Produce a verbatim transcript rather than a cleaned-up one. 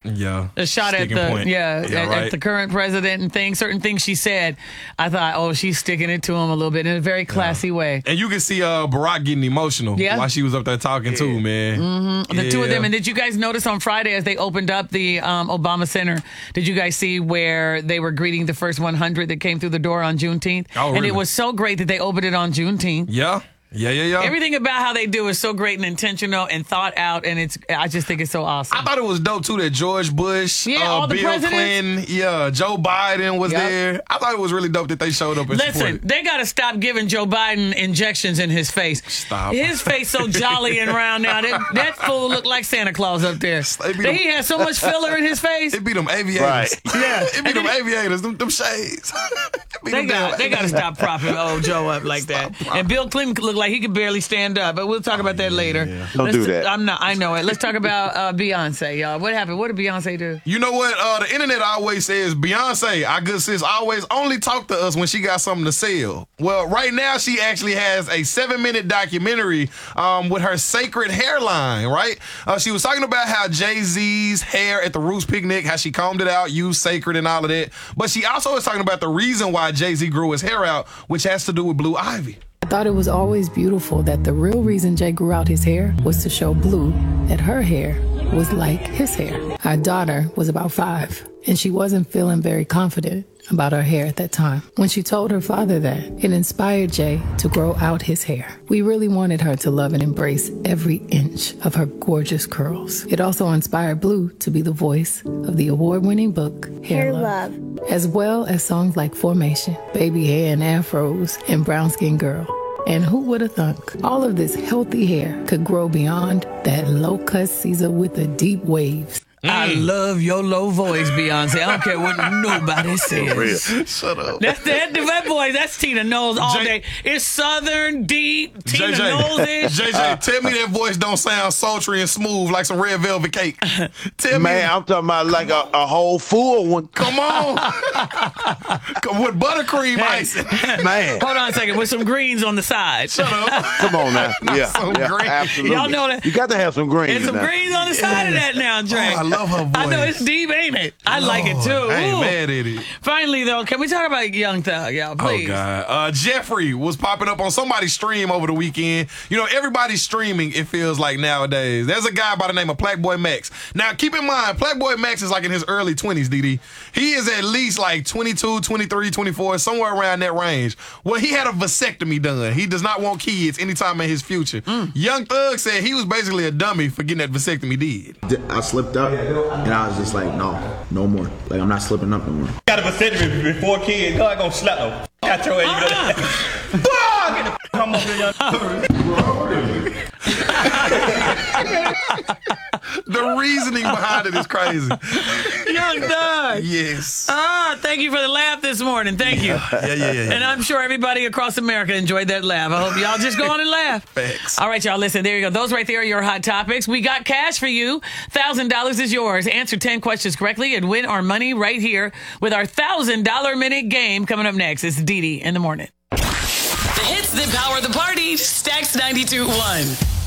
Yeah. A shot at the point. yeah, yeah at, right. at the current president and things, certain things she said. I thought, oh, she's sticking it to him a little bit in a very classy yeah. way. And you can see uh, Barack getting emotional yeah. while she was up there talking yeah. too, man. Mm-hmm. The yeah. two of them. And did you guys notice on Friday as they opened up the um, Obama Center? Did you guys see where they were greeting the first one hundred that came through the door on Juneteenth? Oh, really? And it was so great that they opened it on Juneteenth. Yeah. Yeah, yeah, yeah. Everything about how they do is so great and intentional and thought out, and it's. I just think it's so awesome. I thought it was dope too that George Bush, yeah, uh, all the Bill presidents. Clinton, yeah, Joe Biden was yep. there. I thought it was really dope that they showed up and Listen, supported. they got to stop giving Joe Biden injections in his face. Stop. His face so jolly and round now. That, that fool looked like Santa Claus up there. Them, he has so much filler in his face. It be them aviators. Right. Yeah, it be them aviators. Them, them shades. They got. They got to stop propping old Joe up like stop that. propping. And Bill Clinton looked like he could barely stand. Up, but we'll talk about that later. Yeah. Don't Let's do t- that. I'm not. I know it. Let's talk about uh, Beyonce, y'all. What happened? What did Beyonce do? You know what? Uh, the internet always says Beyonce, our good sis, always only talk to us when she got something to sell. Well, right now she actually has a seven-minute documentary um, with her sacred hairline. Right? Uh, she was talking about how Jay-Z's hair at the Roots picnic, how she combed it out, used sacred and all of that. But she also was talking about the reason why Jay-Z grew his hair out, which has to do with Blue Ivy. I thought it was always beautiful that the real reason Jay grew out his hair was to show Blue that her hair was like his hair. Our daughter was about five, and she wasn't feeling very confident about her hair at that time. When she told her father that, it inspired Jay to grow out his hair. We really wanted her to love and embrace every inch of her gorgeous curls. It also inspired Blue to be the voice of the award-winning book, Hair, Hair Love. Love, as well as songs like Formation, Baby Hair and Afros, and Brown Skin Girl. And who would have thunk all of this healthy hair could grow beyond that low-cut Caesar with the deep waves? Mm. I love your low voice, Beyonce. I don't care what nobody says. Shut up. That's that, that voice. That's Tina Knowles all J- day. It's southern, deep. Tina J J, Knowles is. J J, tell me that voice don't sound sultry and smooth like some red velvet cake. Tell Man, me. I'm talking about like a, a whole full one. Come on. With buttercream Hey. icing. Man, Hold on a second. With some greens on the side. Shut up. come on now. Yeah, some yeah, green. absolutely. Y'all know that- You got to have some green. And some now. greens on the side of that now, Dre. Oh, I love her voice. I know it's deep, ain't it? I like it too. I ain't Ooh. mad at it. Finally, though, can we talk about Young Thug, y'all, please? Oh, God. Uh, Jeffrey was popping up on somebody's stream over the weekend. You know, everybody's streaming, it feels like nowadays. There's a guy by the name of Blackboy Max. Now, keep in mind, Blackboy Max is like in his early twenties, D D. He is at least like twenty-two, twenty-three, twenty-four, somewhere around that range. Well, he had a vasectomy done. He does not want kids anytime in his future. Mm. Young Thug said he was basically a dummy for getting that vasectomy did. I slipped up, and I was just like, no, no more. Like, I'm not slipping up no more. Got a vasectomy before kids. God gonna slap them. Got your ass. You know that. Come on, young. The reasoning behind it is crazy. Young Thug. Yes. Ah, thank you for the laugh this morning. Thank you. Yeah, yeah, yeah. yeah. And I'm sure everybody across America enjoyed that laugh. I hope y'all just go on and laugh. Facts. All right, y'all, listen, there you go. Those right there are your hot topics. We got cash for you. one thousand dollars is yours. Answer ten questions correctly and win our money right here with our one thousand dollars minute game coming up next. It's Dee Dee in the morning. The hits that power the party. Stacks ninety-two point one.